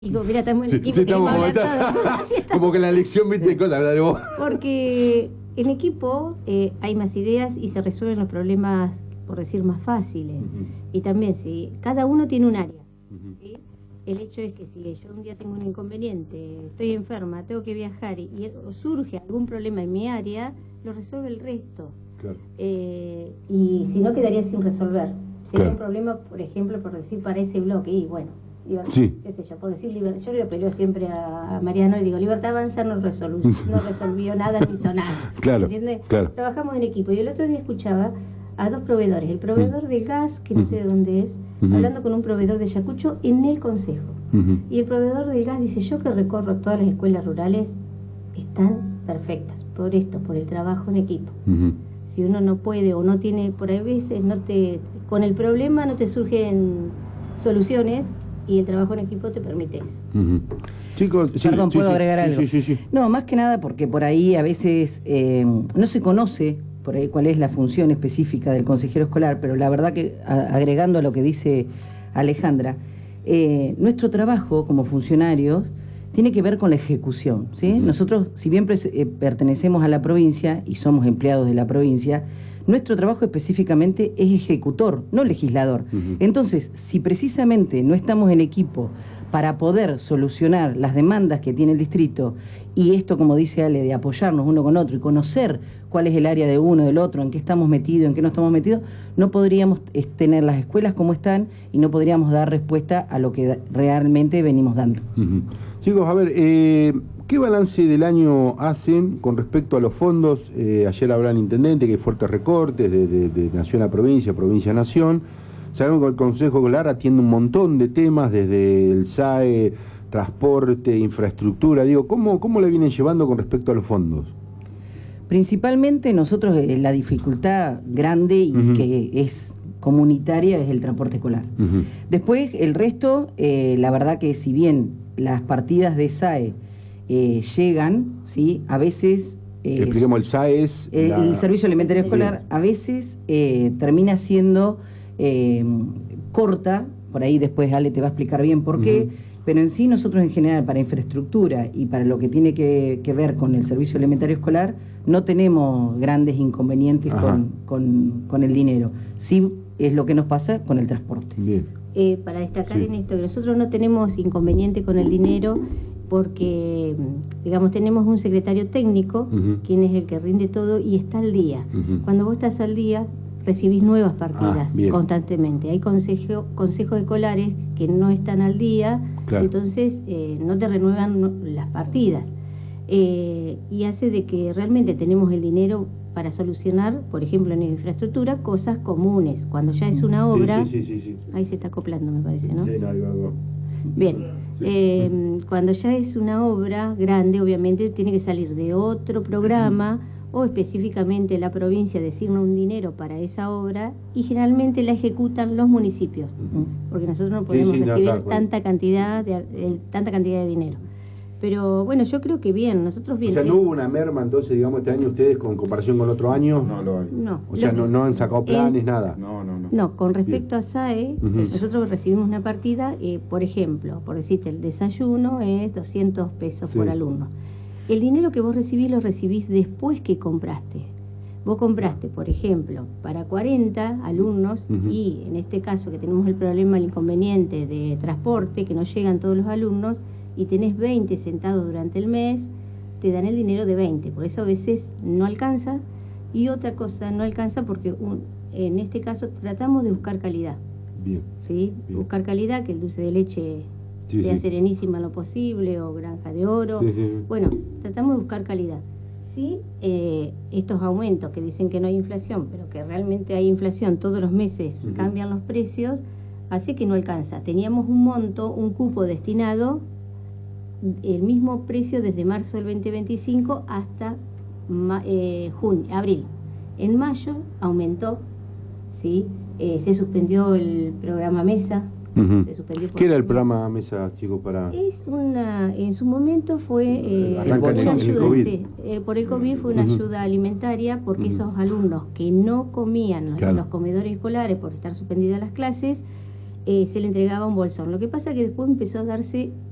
Digo, mira, estamos en Sí, equipo, sí, estamos queremos como, hablar todos. Así está. como que la lección, viste, cosa, dale vos. Porque en equipo hay más ideas y se resuelven los problemas, por decir, más fáciles. Y también, si cada uno tiene un área, ¿sí? El hecho es que si yo un día tengo un inconveniente, estoy enferma, tengo que viajar y surge algún problema en mi área, lo resuelve el resto. Claro. Y si no, quedaría sin resolver. Si hay Claro. un problema, por ejemplo, por decir, para ese bloque, y bueno, Sí. qué sé yo, por decir yo le peleo siempre a Mariano y digo, Libertad Avanza no resolvió nada, no hizo nada. Claro, ¿Entiendes? claro. Trabajamos en equipo. Y el otro día escuchaba a dos proveedores, el proveedor del gas, que no sé de dónde es, hablando con un proveedor de Yacucho en el consejo. Y el proveedor del gas dice, yo que recorro todas las escuelas rurales, están perfectas, por esto, por el trabajo en equipo. Si uno no puede o no tiene, por ahí veces, con el problema no te surgen soluciones y el trabajo en equipo te permite eso. Chicos, sí, Perdón, sí, ¿puedo sí, agregar algo? Sí. No, más que nada porque por ahí a veces no se conoce por ahí cuál es la función específica del consejero escolar, pero la verdad que agregando a lo que dice Alejandra, nuestro trabajo como funcionarios tiene que ver con la ejecución, ¿sí? Nosotros, si bien pertenecemos a la provincia y somos empleados de la provincia, nuestro trabajo específicamente es ejecutor, no legislador. Entonces, si precisamente no estamos en equipo para poder solucionar las demandas que tiene el distrito, y esto, como dice Ale, de apoyarnos uno con otro y conocer cuál es el área de uno, del otro, en qué estamos metidos, en qué no estamos metidos, no podríamos tener las escuelas como están y no podríamos dar respuesta a lo que realmente venimos dando. Chicos, a ver, ¿qué balance del año hacen con respecto a los fondos? Ayer hablaba el intendente que hay fuertes recortes de nación a provincia, provincia a nación. Sabemos que el Consejo Escolar atiende un montón de temas, desde el SAE, transporte, infraestructura. Digo, ¿cómo le vienen llevando con respecto a los fondos? Principalmente nosotros la dificultad grande y que es comunitaria es el transporte escolar. Después el resto, la verdad que si bien las partidas de SAE llegan, ¿sí? A veces... Expliquemos, el SAE es... el Servicio Alimentario Escolar a veces termina siendo corta, por ahí después Ale te va a explicar bien por qué, pero en sí nosotros en general para infraestructura y para lo que tiene que ver con el Servicio Alimentario Escolar no tenemos grandes inconvenientes con el dinero. Sí es lo que nos pasa con el transporte. Bien. Para destacar en esto, que nosotros no tenemos inconveniente con el dinero porque, digamos, tenemos un secretario técnico, quien es el que rinde todo y está al día. Cuando vos estás al día, recibís nuevas partidas constantemente. Hay consejos escolares que no están al día, entonces no te renuevan las partidas. Y hace de que realmente tenemos el dinero para solucionar, por ejemplo, en infraestructura, cosas comunes. Cuando ya es una obra... Sí. Ahí se está acoplando, me parece, ¿no? Sí, algo. Bien. Cuando ya es una obra grande, obviamente tiene que salir de otro programa o específicamente la provincia designa un dinero para esa obra y generalmente la ejecutan los municipios, porque nosotros no podemos recibir tanta cantidad de dinero. Pero bueno, yo creo que bien, nosotros bien. O sea, ¿no hubo una merma entonces, digamos, este año ustedes con comparación con otro año? No lo hay. No. O sea, no han sacado planes, nada. No, con respecto a SAE, nosotros recibimos una partida, por ejemplo, por decirte, el desayuno es 200 pesos por alumno. El dinero que vos recibís lo recibís después que compraste. Vos compraste, por ejemplo, para 40 alumnos y en este caso que tenemos el problema, el inconveniente de transporte, que no llegan todos los alumnos, y tenés 20 sentados durante el mes, te dan el dinero de 20. Por eso a veces no alcanza. Y otra cosa, no alcanza porque en este caso tratamos de buscar calidad. Bien. ¿Sí? Bien. Buscar calidad, que el dulce de leche sea serenísima lo posible, o granja de oro. Bueno, tratamos de buscar calidad. Sí, estos aumentos que dicen que no hay inflación, pero que realmente hay inflación, todos los meses cambian los precios, hace que no alcanza. Teníamos un monto, un cupo destinado, el mismo precio desde marzo del 2025 hasta abril. En mayo aumentó, ¿sí? Se suspendió el programa Mesa. Se suspendió. ¿Qué era el programa Mesa, chicos, para...? En su momento fue una ayuda, por el COVID fue una ayuda alimentaria, porque esos alumnos que no comían en los comedores escolares por estar suspendidas las clases, se le entregaba un bolsón. Lo que pasa es que después empezó a darse